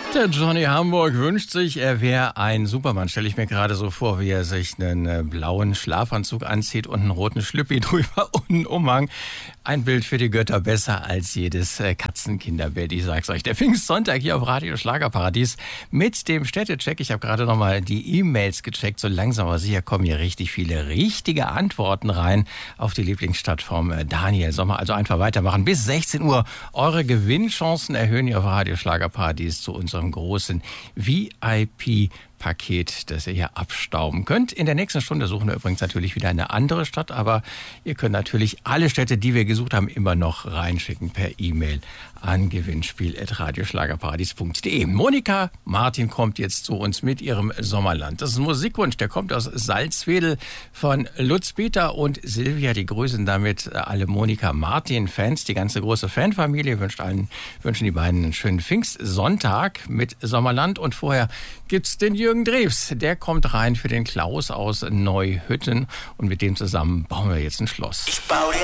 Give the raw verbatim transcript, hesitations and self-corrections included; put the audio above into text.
Der Johnny Hamburg wünscht sich, er wäre ein Superman. Stelle ich mir gerade so vor, wie er sich einen äh, blauen Schlafanzug anzieht und einen roten Schlüppi drüber und einen Umhang. Ein Bild für die Götter, besser als jedes äh, Katzenkinderbild. Ich sag's euch. Der Pfingstsonntag hier auf Radio Schlagerparadies mit dem Städtecheck. Ich habe gerade nochmal die E-Mails gecheckt. So langsam aber sicher kommen hier richtig viele richtige Antworten rein auf die Lieblingsstadt vom äh, Daniel Sommer. Also einfach weitermachen. Bis sechzehn Uhr. Eure Gewinnchancen erhöhen hier auf Radio Schlagerparadies zu unserem großen V I P-Paket, das ihr hier abstauben könnt. In der nächsten Stunde suchen wir übrigens natürlich wieder eine andere Stadt, aber ihr könnt natürlich alle Städte, die wir gesucht haben, immer noch reinschicken per E-Mail an gewinnspiel at radioschlagerparadies punkt de. Monika Martin kommt jetzt zu uns mit ihrem Sommerland. Das ist ein Musikwunsch, der kommt aus Salzwedel von Lutz Peter und Silvia. Die grüßen damit alle Monika Martin-Fans. Die ganze große Fanfamilie wünscht allen, wünschen die beiden einen schönen Pfingstsonntag mit Sommerland. Und vorher gibt's den Jürgen Drews. Der kommt rein für den Klaus aus Neuhütten und mit dem zusammen bauen wir jetzt ein Schloss. Ich baue